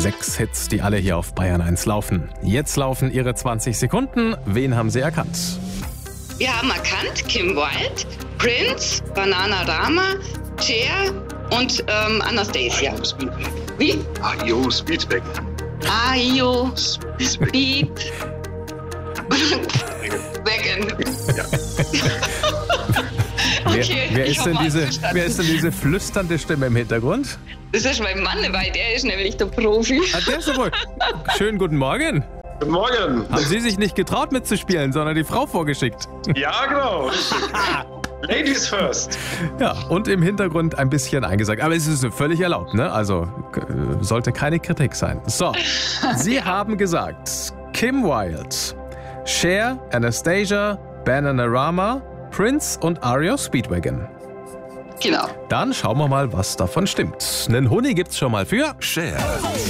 6 Hits, die alle hier auf Bayern 1 laufen. Jetzt laufen Ihre 20 Sekunden. Wen haben Sie erkannt? Wir haben erkannt Kim Wilde, Prince, Bananarama, Cher und Anastasia. Wie? Ayo Speedwagon. Ayo Speedwagon. Ja. Okay, Wer ist denn diese flüsternde Stimme im Hintergrund? Das ist mein Mann, weil der ist nämlich der Profi. Ah, der ist wohl. Schönen guten Morgen. Guten Morgen. Haben Sie sich nicht getraut mitzuspielen, sondern die Frau vorgeschickt? Ja, genau. Ladies first. Ja, und im Hintergrund ein bisschen eingesagt. Aber es ist völlig erlaubt, ne? Also sollte keine Kritik sein. So, Sie haben gesagt Kim Wilde, Cher, Anastasia, Bananarama, Prince und Ayo Speedwagon. Genau. Dann schauen wir mal, was davon stimmt. Einen Huni gibt's schon mal für Cher.